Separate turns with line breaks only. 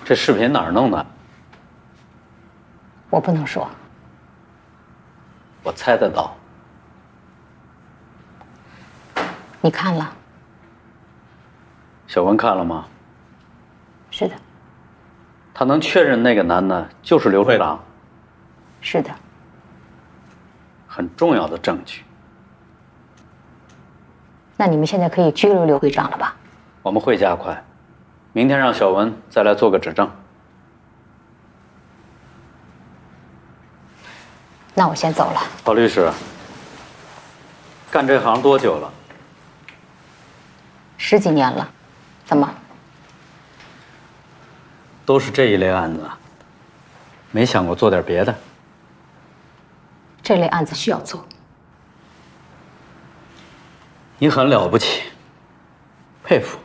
这视频哪儿弄的？
我不能说。
我猜得到。
你看了？
小文看了吗？
是的。
他能确认那个男的就是刘会长？
是的。
很重要的证据。
那你们现在可以拘留刘会长了吧？
我们会加快，明天让小文再来做个指证。
那我先走了。
郝律师，干这行多久了
？10几年了。怎么？
都是这一类案子，没想过做点别的？
这类案子需要做。
你很了不起，佩服。